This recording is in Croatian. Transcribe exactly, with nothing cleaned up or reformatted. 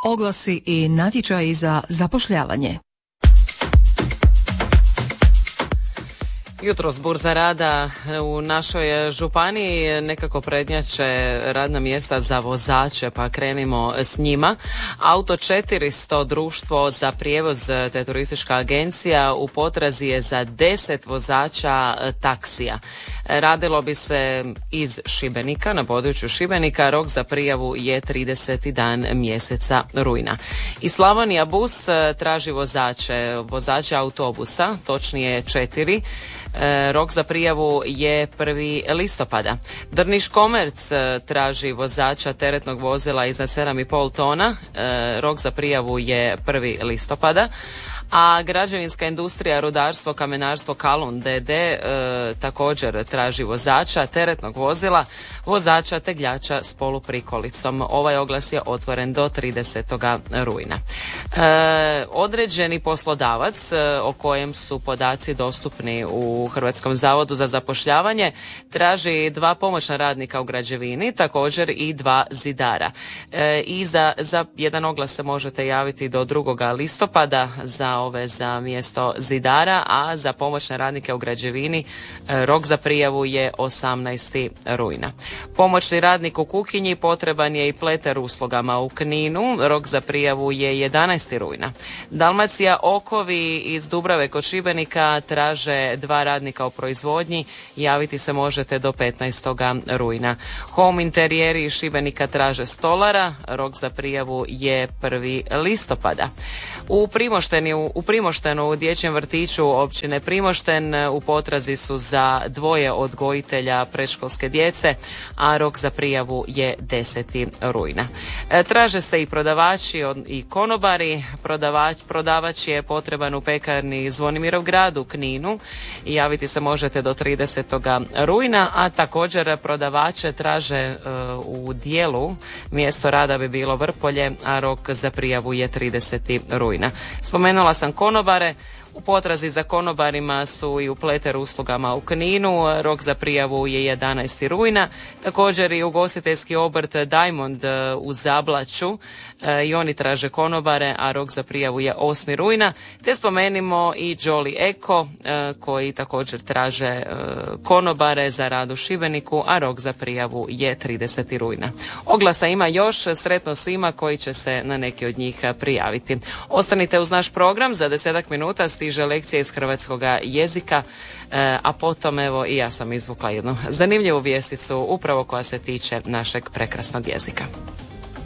Oglasi i natječaji za zapošljavanje. Jutros burza rada u našoj županiji nekako prednjače radna mjesta za vozače, pa krenimo s njima. Auto četiristo, društvo za prijevoz te turistička agencija, u potrazi je za deset vozača taksija. Radilo bi se iz Šibenika, na području Šibenika. Rok za prijavu je trideseti dan mjeseca rujna. I Slavonija bus traži vozače, vozače autobusa, točnije četiri. E, rok za prijavu je prvi listopada. Drniš Komerc traži vozača teretnog vozila iznad sedam i pol tona. E, rok za prijavu je prvi listopada. A građevinska industrija, rudarstvo, kamenarstvo Kalun d d. E, također traži vozača teretnog vozila, vozača tegljača s poluprikolicom. Ovaj oglas je otvoren do tridesetog rujna. E, određeni poslodavac e, o kojem su podaci dostupni u Hrvatskom zavodu za zapošljavanje traži dva pomoćna radnika u građevini, također i dva zidara. E, I za, za jedan oglas se možete javiti do drugog listopada za ove za mjesto zidara, a za pomoćne radnike u građevini rok za prijavu je osamnaesti rujna. Pomoćni radnik u kuhinji potreban je i pleter uslugama u Kninu, rok za prijavu je jedanaesti rujna. Dalmacija Okovi iz Dubrave kod Šibenika traže dva radnika u proizvodnji, javiti se možete do petnaestog rujna. Home interijeri iz Šibenika traže stolara, rok za prijavu je prvi listopada. U Primoštenu, u Primoštenu u dječjem vrtiću općine Primošten u potrazi su za dvoje odgojitelja predškolske djece, a rok za prijavu je deseti rujna. E, traže se i prodavači i konobari. Prodavač, prodavač je potreban u pekarni Zvonimirov grad u Kninu i javiti se možete do tridesetog rujna, a također prodavače traže e, u dijelu. Mjesto rada bi bilo Vrpolje, a rok za prijavu je trideseti rujna. Spomenula sam konobare. U potrazi za konobarima su i u pleter uslugama u Kninu, rok za prijavu je jedanaesti rujna. Također i ugostiteljski obrt Diamond u Zablaću, i oni traže konobare, a rok za prijavu je osmi rujna. Te spomenimo i Jolly Eco koji također traže konobare za rad u Šibeniku, a rok za prijavu je trideseti rujna. Oglasa ima još, sretno svima koji će se na neki od njih prijaviti. Ostanite uz naš program, za desetak minuta stiže lekcija iz hrvatskog jezika, a potom evo i ja sam izvukla jednu zanimljivu vijesticu upravo koja se tiče našeg prekrasnog jezika.